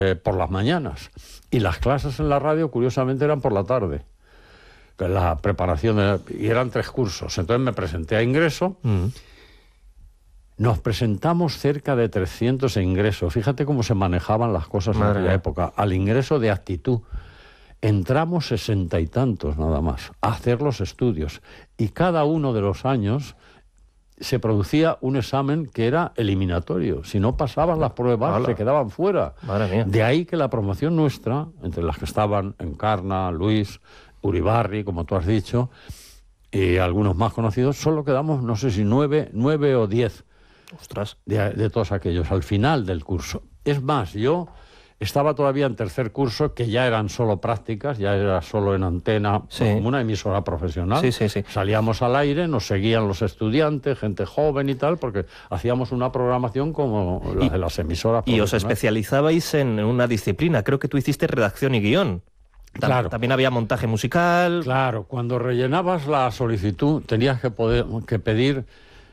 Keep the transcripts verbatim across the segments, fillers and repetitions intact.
eh, por las mañanas. Y las clases en la radio, curiosamente, eran por la tarde. La preparación, de, y eran tres cursos. Entonces me presenté a ingreso. Mm. Nos presentamos cerca de trescientos a ingreso. Fíjate cómo se manejaban las cosas Madre en aquella época. Al ingreso de actitud. Entramos sesenta y tantos nada más a hacer los estudios. Y cada uno de los años se producía un examen que era eliminatorio. Si no pasaban las pruebas, Hola. se quedaban fuera. Madre mía. De ahí que la promoción nuestra, entre las que estaban Encarna, Luis, Uribarri, como tú has dicho, y algunos más conocidos, solo quedamos, no sé si nueve, nueve o diez. Ostras. De, de todos aquellos, al final del curso. Es más, yo estaba todavía en tercer curso, que ya eran solo prácticas, ya era solo en antena, sí. como una emisora profesional. Sí, sí, sí. Salíamos al aire, nos seguían los estudiantes, gente joven y tal, porque hacíamos una programación como la de las emisoras profesionales. Y os especializabais en una disciplina, creo que tú hiciste redacción y guión. Claro. También había montaje musical. Claro, cuando rellenabas la solicitud tenías que, poder, que pedir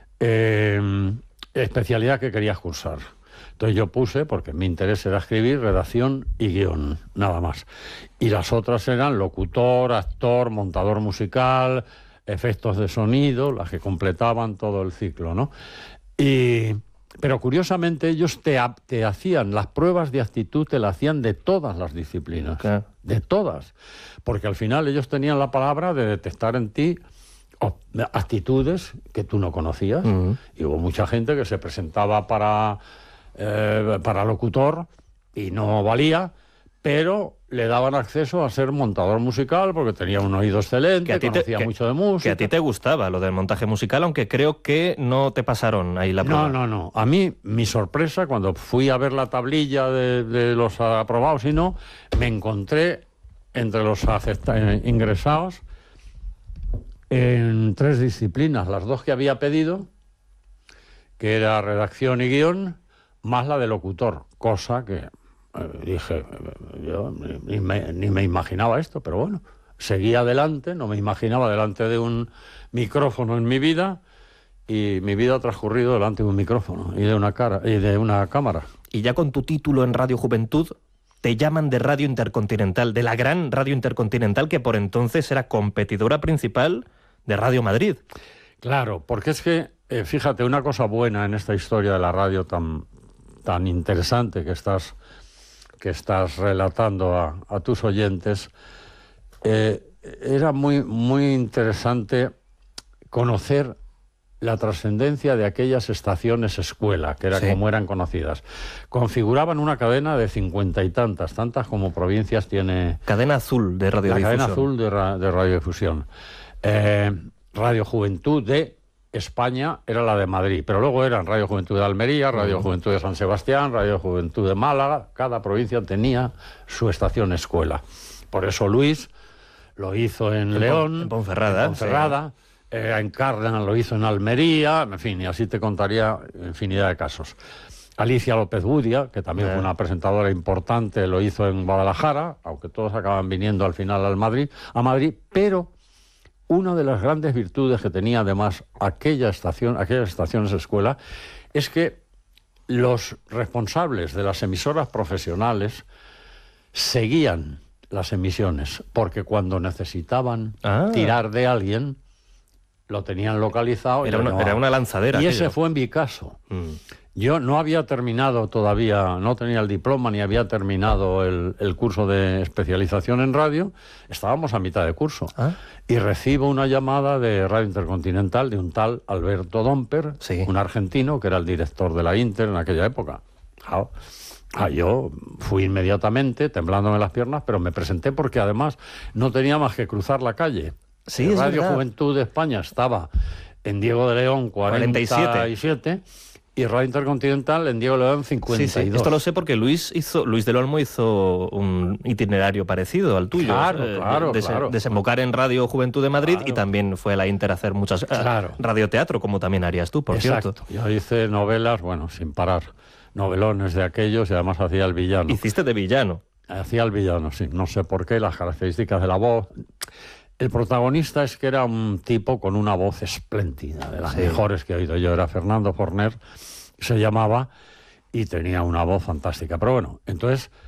eh, especialidad que querías cursar. Entonces yo puse, porque mi interés era escribir, redacción y guión, nada más. Y las otras eran locutor, actor, montador musical, efectos de sonido, las que completaban todo el ciclo, ¿no? Y... Pero curiosamente ellos te, te hacían, las pruebas de actitud te las hacían de todas las disciplinas, claro. de todas, porque al final ellos tenían la palabra de detectar en ti oh, actitudes que tú no conocías, uh-huh. y hubo mucha gente que se presentaba para, eh, para locutor y no valía, pero le daban acceso a ser montador musical porque tenía un oído excelente, que a ti conocía te, mucho de música. Que a ti te gustaba lo del montaje musical, aunque creo que no te pasaron ahí la prueba. No, no, no. A mí, mi sorpresa, cuando fui a ver la tablilla de, de los aprobados y no, me encontré entre los acepta, ingresados en tres disciplinas. Las dos que había pedido, que era redacción y guión, más la de locutor, cosa que... Dije, yo ni me, ni me imaginaba esto, pero bueno, seguí adelante, no me imaginaba delante de un micrófono en mi vida, y mi vida ha transcurrido delante de un micrófono y de una cara y de una cámara. Y ya con tu título en Radio Juventud, te llaman de Radio Intercontinental, de la gran Radio Intercontinental, que por entonces era competidora principal de Radio Madrid. Claro, porque es que, eh, fíjate, una cosa buena en esta historia de la radio tan, tan interesante que estás... que estás relatando a, a tus oyentes, eh, era muy, muy interesante conocer la trascendencia de aquellas estaciones escuela, que era sí. como eran conocidas. Configuraban una cadena de cincuenta y tantas, tantas como provincias tiene... Cadena azul de radiodifusión. La cadena azul de, ra, de radiodifusión. Eh, Radio Juventud de España era la de Madrid, pero luego eran Radio Juventud de Almería, Radio uh-huh. Juventud de San Sebastián, Radio Juventud de Málaga. Cada provincia tenía su estación escuela. Por eso Luis lo hizo en, en León, en Ponferrada, en Ponferrada sí. eh, Encarna lo hizo en Almería, en fin, y así te contaría infinidad de casos. Alicia López Budia, que también uh-huh. fue una presentadora importante, lo hizo en Guadalajara, aunque todos acaban viniendo al final al Madrid, a Madrid, pero... Una de las grandes virtudes que tenía además aquella estación, aquellas estaciones de escuela, es que los responsables de las emisoras profesionales seguían las emisiones, porque cuando necesitaban ah. tirar de alguien, lo tenían localizado. Era, y una, era una lanzadera. Y aquello. Ese fue en mi caso. Mm. Yo no había terminado todavía, no tenía el diploma ni había terminado el, el curso de especialización en radio. Estábamos a mitad de curso. ¿Ah? Y recibo una llamada de Radio Intercontinental de un tal Alberto Domper, sí. un argentino que era el director de la Inter en aquella época. Ah, ah, yo fui inmediatamente, temblándome las piernas, pero me presenté porque además no tenía más que cruzar la calle. Sí, Radio Juventud de España estaba en Diego de León cuarenta y siete y Radio Intercontinental en Diego de León cincuenta y dos. Sí, sí. Esto lo sé porque Luis hizo, Luis del Olmo hizo un itinerario parecido al tuyo. Claro, eh, claro, des, claro. Desembocar en Radio Juventud de Madrid, claro. Y también fue a la Inter a hacer muchas claro. radioteatro, como también harías tú, por Exacto. cierto. Yo hice novelas, bueno, sin parar, novelones de aquellos y además hacía el villano. Hiciste de villano. Hacía el villano, sí. No sé por qué, las características de la voz... El protagonista es que era un tipo con una voz espléndida, de las sí. mejores que he oído yo. Era Fernando Forner, se llamaba, y tenía una voz fantástica. Pero bueno, entonces